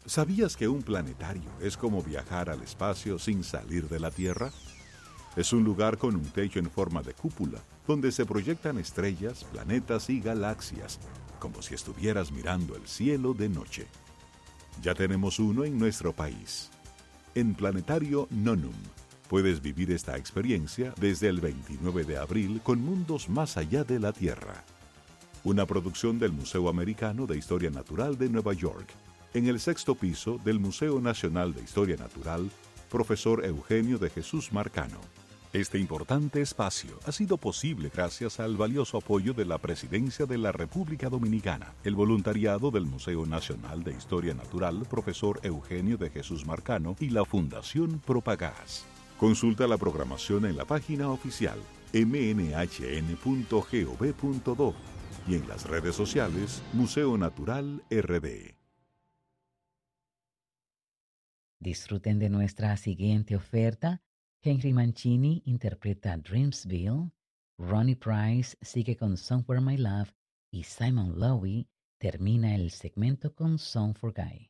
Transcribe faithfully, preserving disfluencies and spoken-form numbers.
¿Sabías que un planetario es como viajar al espacio sin salir de la Tierra? Es un lugar con un techo en forma de cúpula, donde se proyectan estrellas, planetas y galaxias, como si estuvieras mirando el cielo de noche. Ya tenemos uno en nuestro país. En Planetario Nonum, puedes vivir esta experiencia desde el veintinueve de abril con mundos más allá de la Tierra. Una producción del Museo Americano de Historia Natural de Nueva York, en el sexto piso del Museo Nacional de Historia Natural, Profesor Eugenio de Jesús Marcano. Este importante espacio ha sido posible gracias al valioso apoyo de la Presidencia de la República Dominicana, el voluntariado del Museo Nacional de Historia Natural, Profesor Eugenio de Jesús Marcano y la Fundación Propagás. Consulta la programación en la página oficial m n h n punto gov punto do y en las redes sociales Museo Natural R D. Disfruten de nuestra siguiente oferta. Henry Mancini interpreta Dreamsville, Ronnie Price sigue con Song for My Love y Simon Lowe termina el segmento con Song for Guy.